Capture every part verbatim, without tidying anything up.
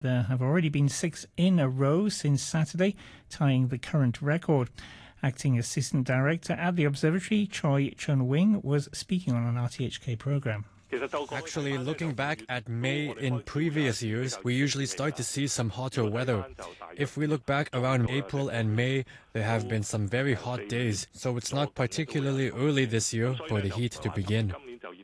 There have already been six in a row since Saturday, tying the current record. Acting Assistant Director at the observatory, Choi Chun-wing, was speaking on an R T H K program. Actually, looking back at May in previous years, we usually start to see some hotter weather. If we look back around April and May, there have been some very hot days, so it's not particularly early this year for the heat to begin.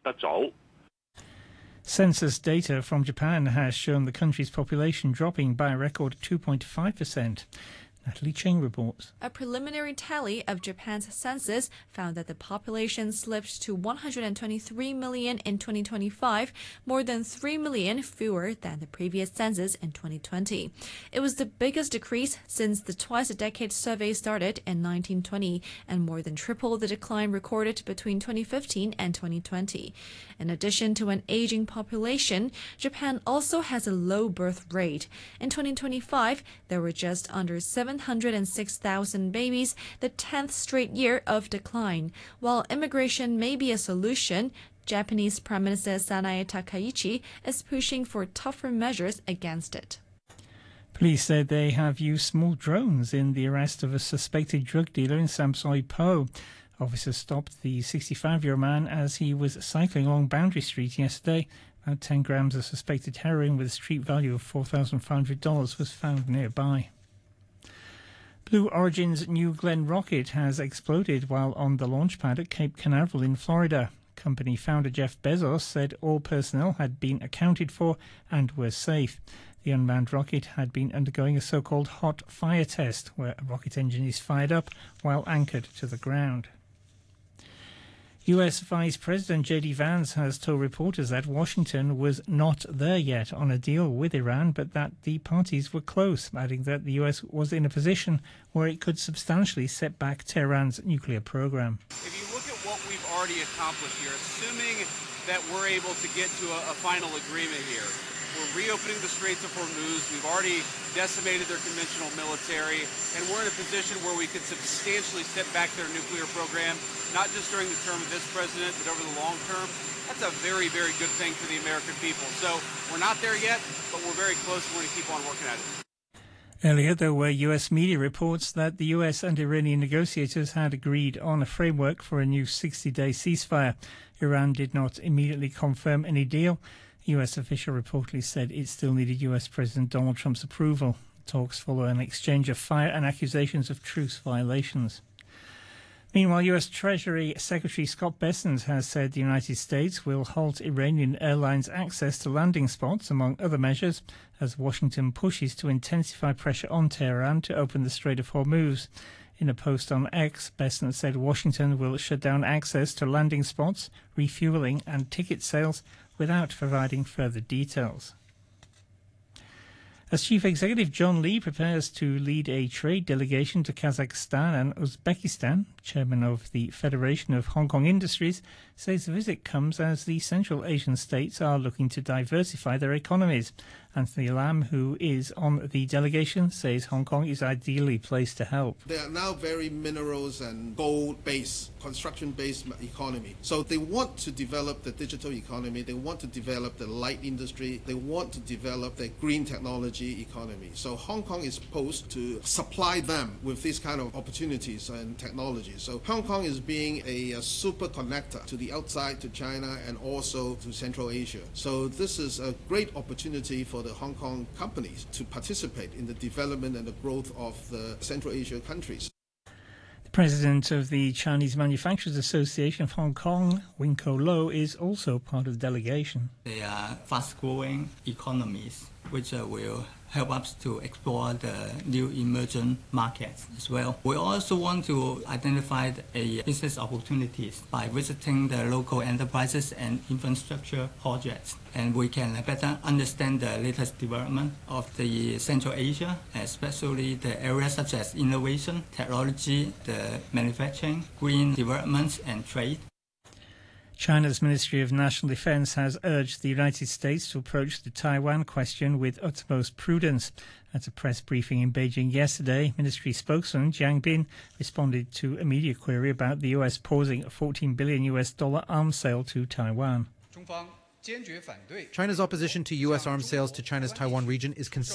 Census data from Japan has shown the country's population dropping by a record two point five percent. Natalie Cheng reports. A preliminary tally of Japan's census found that the population slipped to one hundred twenty-three million in twenty twenty-five, more than three million fewer than the previous census in twenty twenty. It was the biggest decrease since the twice-a-decade survey started in nineteen twenty, and more than triple the decline recorded between twenty fifteen and twenty twenty. In addition to an aging population, Japan also has a low birth rate. In twenty twenty-five, there were just under seven hundred six thousand babies, the tenth straight year of decline. While immigration may be a solution, Japanese Prime Minister Sanae Takaichi is pushing for tougher measures against it. Police said they have used small drones in the arrest of a suspected drug dealer in Samsoi Po. Officers stopped the sixty-five-year-old man as he was cycling along Boundary Street yesterday. About ten grams of suspected heroin with a street value of four thousand five hundred dollars was found nearby. Blue Origin's New Glenn rocket has exploded while on the launch pad at Cape Canaveral in Florida. Company founder Jeff Bezos said all personnel had been accounted for and were safe. The unmanned rocket had been undergoing a so-called hot fire test, where a rocket engine is fired up while anchored to the ground. U S Vice President J D Vance has told reporters that Washington was not there yet on a deal with Iran, but that the parties were close, adding that the U S was in a position where it could substantially set back Tehran's nuclear program. If you look at what we've already accomplished here, assuming that we're able to get to a, a final agreement here, we're reopening the Straits of Hormuz, we've already decimated their conventional military, and we're in a position where we could substantially set back their nuclear program, not just during the term of this president, but over the long term. That's a very, very good thing for the American people. So we're not there yet, but we're very close, and we're going to keep on working at it. Earlier, there were U S media reports that the U S and Iranian negotiators had agreed on a framework for a new sixty-day ceasefire. Iran did not immediately confirm any deal. A U S official reportedly said it still needed U S President Donald Trump's approval. Talks follow an exchange of fire and accusations of truce violations. Meanwhile, U S Treasury Secretary Scott Bessent has said the United States will halt Iranian airlines' access to landing spots, among other measures, as Washington pushes to intensify pressure on Tehran to open the Strait of Hormuz. In a post on X, Bessent said Washington will shut down access to landing spots, refueling and ticket sales without providing further details. As Chief Executive, John Lee prepares to lead a trade delegation to Kazakhstan and Uzbekistan. Chairman of the Federation of Hong Kong Industries says the visit comes as the Central Asian states are looking to diversify their economies. Anthony Lam, who is on the delegation, says Hong Kong is ideally placed to help. They are now very minerals and gold-based, construction-based economy. So they want to develop the digital economy, they want to develop the light industry, they want to develop the green technology economy. So Hong Kong is supposed to supply them with these kind of opportunities and technologies. So Hong Kong is being a, a super connector to the outside, to China, and also to Central Asia. So this is a great opportunity for the Hong Kong companies to participate in the development and the growth of the Central Asia countries. The president of the Chinese Manufacturers Association of Hong Kong, Winko Lo, is also part of the delegation. They are fast-growing economies, which uh, will help us to explore the new emerging markets as well. We also want to identify a business opportunities by visiting the local enterprises and infrastructure projects. And we can better understand the latest development of the Central Asia, especially the areas such as innovation, technology, the manufacturing, green development, and trade. China's Ministry of National Defense has urged the United States to approach the Taiwan question with utmost prudence. At a press briefing in Beijing yesterday, Ministry spokesman Jiang Bin responded to a media query about the U S pausing a fourteen billion U S dollar arms sale to Taiwan. China's opposition to U S arms sales to China's Taiwan region is consistent.